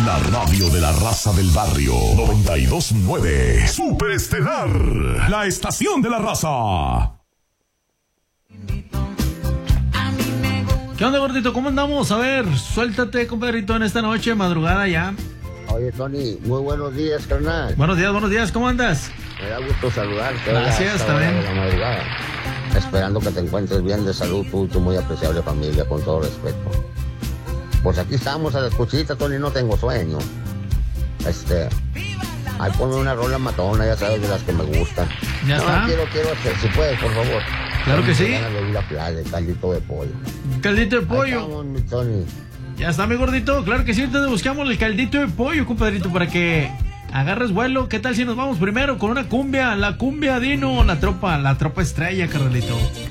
La radio de la raza del barrio. 92.9. Super Estelar. La estación de la raza. ¿Qué onda, gordito? ¿Cómo andamos? A ver, suéltate, compadrito, en esta noche, madrugada ya. Oye, Tony, muy buenos días, carnal. Buenos días, ¿cómo andas? Me da gusto saludarte. Gracias, también. De la madrugada. Esperando que te encuentres bien de salud, tú y tu muy apreciable familia, con todo respeto. Pues aquí estamos a la escuchita, Tony, no tengo sueño. Ahí ponme una rola matona, ya sabes, de las que me gustan. Ya está. Quiero, si puedes, por favor. Claro que sí. La playa, caldito de pollo. Caldito de pollo. Ahí estamos, mi Tony. Ya está, mi gordito. Claro que sí, entonces buscamos el caldito de pollo, compadrito, para que agarres vuelo. ¿Qué tal si nos vamos primero con una cumbia? La cumbia Dino, la tropa estrella, carnalito.